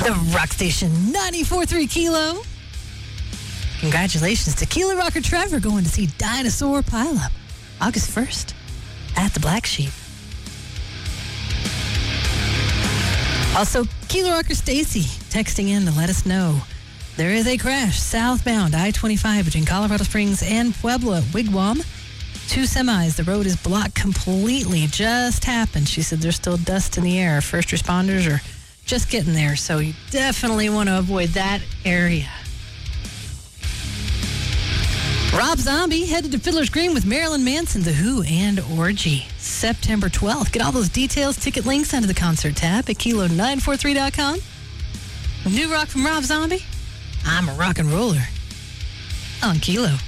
The Rock Station 94.3 Kilo. Congratulations to Kilo Rocker Trevor going to see Dinosaur Pileup August 1st at the Black Sheep. Also, Kilo Rocker Stacy texting in to let us know there is a crash southbound I-25 between Colorado Springs and Pueblo Wigwam. 2 semis. The road is blocked completely. Just happened. She said there's still dust in the air. First responders are just getting there, so you definitely want to avoid that area. Rob Zombie headed to Fiddler's Green with Marilyn Manson, The Who, and Orgy. September 12th. Get all those details, ticket links under the concert tab at kilo943.com. New rock from Rob Zombie. I'm a rock and roller on Kilo.